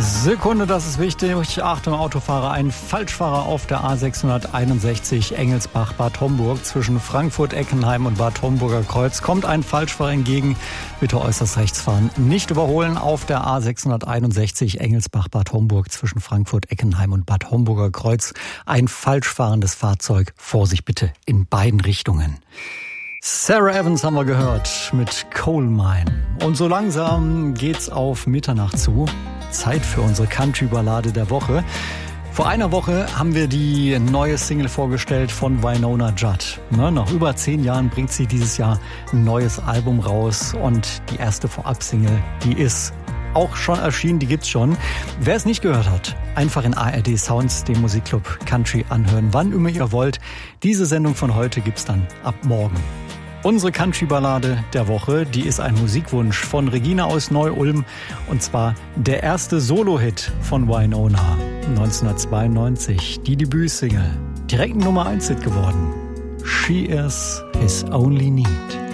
Sekunde, das ist wichtig. Achtung, Autofahrer, ein Falschfahrer auf der A661 Engelsbach-Bad Homburg zwischen Frankfurt-Eckenheim und Bad Homburger Kreuz. Kommt ein Falschfahrer entgegen, bitte äußerst rechts fahren. Nicht überholen auf der A661 Engelsbach-Bad Homburg zwischen Frankfurt-Eckenheim und Bad Homburger Kreuz. Ein falsch fahrendes Fahrzeug. Vorsicht bitte in beiden Richtungen. Sarah Evans haben wir gehört mit Coal Mine. Und so langsam geht's auf Mitternacht zu. Zeit für unsere Country-Ballade der Woche. Vor einer Woche haben wir die neue Single vorgestellt von Wynonna Judd. Nach über 10 Jahren bringt sie dieses Jahr ein neues Album raus. Und die erste Vorab-Single, die ist auch schon erschienen, die gibt's schon. Wer es nicht gehört hat, einfach in ARD Sounds, dem Musikclub Country anhören, wann immer ihr wollt. Diese Sendung von heute gibt's dann ab morgen. Unsere Country-Ballade der Woche, die ist ein Musikwunsch von Regina aus Neu-Ulm. Und zwar der erste Solo-Hit von Wynonna 1992. Die Debütsingle. Direkt ein Nummer 1-Hit geworden. She is his only need.